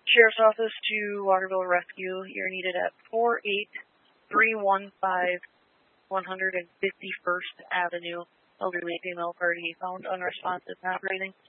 Sheriff's Office to Waterville Rescue. You're needed at 48315 151st Avenue. Elderly female party found unresponsive, not breathing.